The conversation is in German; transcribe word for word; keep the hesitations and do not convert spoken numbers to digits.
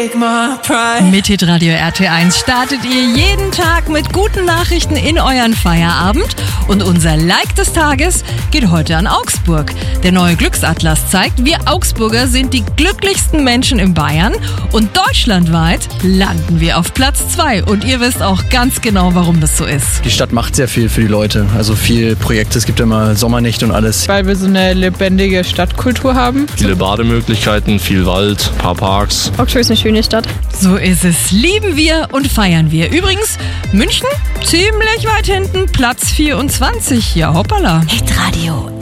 take my pride. Mit Hitradio R T eins startet ihr jeden Tag mit guten Nachrichten in euren Feierabend. Und unser Like des Tages geht heute an Augsburg. Der neue Glücksatlas zeigt, wir Augsburger sind die glücklichsten Menschen in Bayern. Und deutschlandweit landen wir auf Platz zwei. Und ihr wisst auch ganz genau, warum das so ist. Die Stadt macht sehr viel für die Leute. Also viel Projekte, es gibt immer Sommernächte und alles. Weil wir so eine lebendige Stadtkultur haben. Viele Bademöglichkeiten, viel Wald, ein paar Parks. Augsburg ist eine schöne Stadt. So ist es. Lieben wir und feiern wir. Übrigens, München ziemlich weit hinten, Platz vierundzwanzig. Ja, hoppala. Hitradio